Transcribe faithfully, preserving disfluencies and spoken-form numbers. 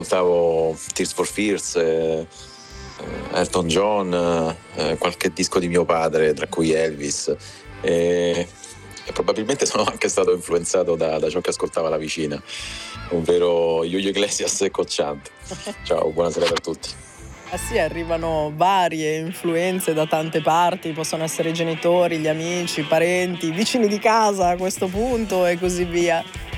ascoltavo Tears for Fears, eh, Elton John, eh, qualche disco di mio padre, tra cui Elvis, e, e probabilmente sono anche stato influenzato da, da ciò che ascoltava la vicina, ovvero Julio Iglesias e Cocciante. Ciao, buona serata a tutti. Ah sì, arrivano varie influenze da tante parti, possono essere i genitori, gli amici, i parenti, i vicini di casa a questo punto e così via.